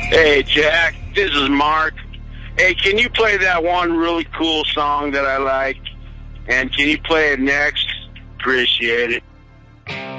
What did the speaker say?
Hey, Jack, this is Mark. Hey, can you play that one really cool song that I like? And can you play it next? Appreciate it.